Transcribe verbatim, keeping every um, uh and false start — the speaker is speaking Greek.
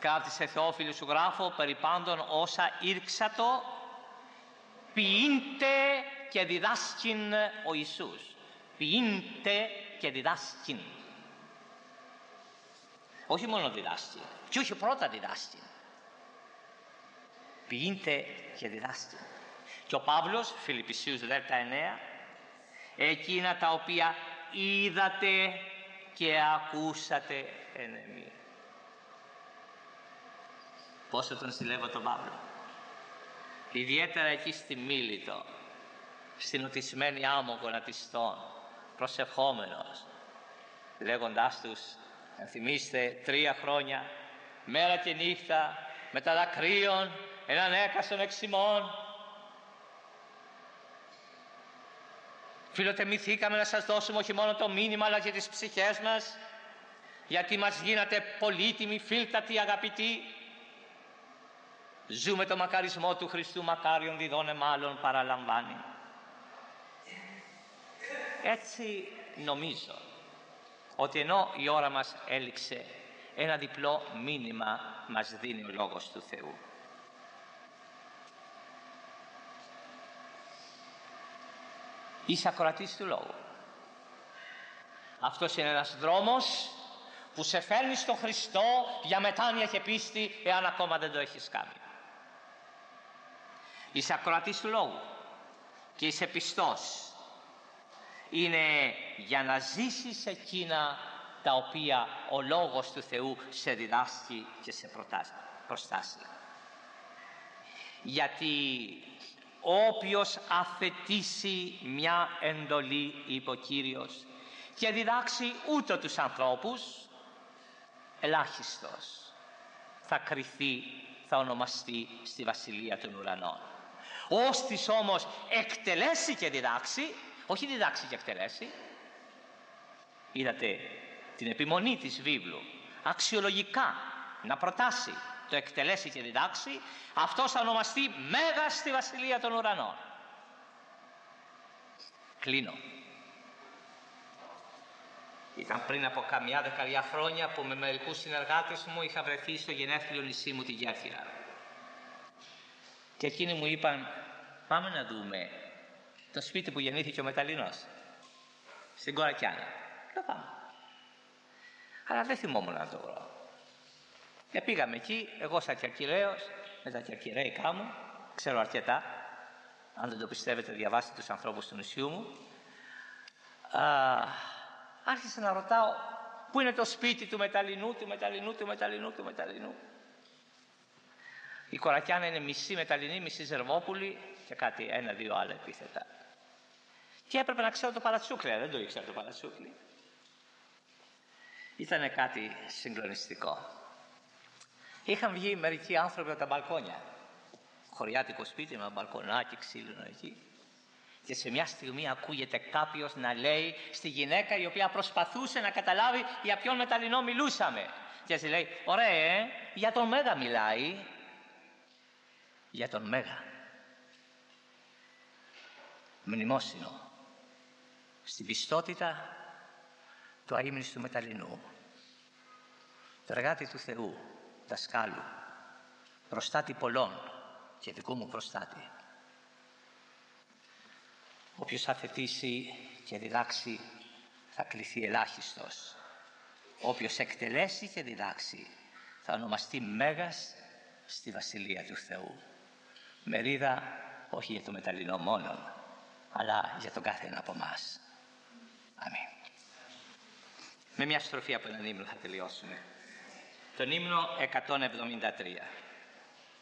κράτησε Θεόφιλου σου γράφω περί πάντων όσα ήρξατο ποιήντε και διδάσκην ο Ιησούς. Ποιήντε και διδάσκην. Όχι μόνο διδάσκει, και όχι πρώτα διδάσκει. Ποιήντε και διδάσκει. Και ο Παύλος, Φιλιππισίους δέκα εννέα, εκείνα τα οποία είδατε και ακούσατε εν εμεί. Πόσο τον ζηλεύω τον Παύλο. Ιδιαίτερα εκεί στη Μίλητο, στην οτισμένη άμμο γονατιστών, προσευχόμενος, λέγοντάς τους, θυμίστε τρία χρόνια, μέρα και νύχτα, με τα δακρύων, έναν έκασον εξημών. Φιλοτεμηθήκαμε να σας δώσουμε όχι μόνο το μήνυμα, αλλά και τις ψυχές μας, γιατί μας γίνατε πολύτιμοι, φίλτατοι, αγαπητοί. Ζούμε το μακαρισμό του Χριστού, μακάριον διδώνε μάλλον παραλαμβάνει. Έτσι νομίζω ότι ενώ η ώρα μας έληξε, ένα διπλό μήνυμα μας δίνει ο Λόγος του Θεού. Είσαι ακροατής του Λόγου. Αυτός είναι ένας δρόμος που σε φέρνει στον Χριστό για μετάνοια και πίστη, εάν ακόμα δεν το έχεις κάνει. Είσαι ακροατής του Λόγου και είσαι πιστός. Είναι για να ζήσεις εκείνα τα οποία ο Λόγος του Θεού σε διδάσκει και σε προστάσει. Γιατί όποιος αθετήσει μια εντολή, είπε ο Κύριος, και διδάξει ούτω τους ανθρώπους, ελάχιστος θα κριθεί, θα ονομαστεί στη Βασιλεία των Ουρανών. Όστις όμως εκτελέσει και διδάξει, όχι διδάξει και εκτελέσει, είδατε την επιμονή της βίβλου, αξιολογικά να προτάσει, το εκτελέσει και διδάξει, αυτός θα ονομαστεί μέγας στη Βασιλεία των Ουρανών. Κλείνω. Ήταν πριν από καμιά δεκαετία χρόνια που με μερικούς συνεργάτες μου είχα βρεθεί στο γενέθλιο νησί μου τη Γέφυρα. Και εκείνοι μου είπαν, πάμε να δούμε το σπίτι που γεννήθηκε ο Μεταλλινός, στην Κορακιάνη. Το πάμε. Αλλά δεν θυμόμουν να το βρω. Και πήγαμε εκεί, εγώ σαν Κερκυραίος, με τα κερκυραίικά μου, ξέρω αρκετά, αν δεν το πιστεύετε διαβάστε τους ανθρώπους του νησιού μου. Α, άρχισα να ρωτάω πού είναι το σπίτι του Μεταλλινού, του Μεταλλινού, του Μεταλλινού, του Μεταλλινού. Η Κορακιάνα είναι μισή Μεταλλινή, μισή Ζερβόπουλη και κάτι, ένα-δύο άλλα επίθετα. Και έπρεπε να ξέρω το παρατσούκλι, δεν το ήξερα το παρατσούκλι. Ήτανε κάτι συγκλονιστικό. Είχαν βγει μερικοί άνθρωποι από τα μπαλκόνια. Χωριάτικο σπίτι με ένα μπαλκονάκι ξύλινο εκεί. Και σε μια στιγμή ακούγεται κάποιος να λέει στη γυναίκα η οποία προσπαθούσε να καταλάβει για ποιον Μεταλλινό μιλούσαμε. Και έτσι λέει, ωραία, ε, για τον Μέγα μιλάει. Για τον Μέγα. Μνημόσυνο. Στην πιστότητα του αείμνηστου Μεταλλινού. Το εργάτη του Θεού, δασκάλου, προστάτη πολλών και δικού μου προστάτη. Όποιος αθετήσει και διδάξει θα κληθεί ελάχιστος. Όποιος εκτελέσει και διδάξει θα ονομαστεί μέγας στη Βασιλεία του Θεού. Μερίδα όχι για το Μεταλλινό μόνον, αλλά για τον κάθε ένα από εμάς. Αμήν. Με μια στροφή από έναν ύμνο θα τελειώσουμε. Τον ύμνο εκατόν εβδομήντα τρία.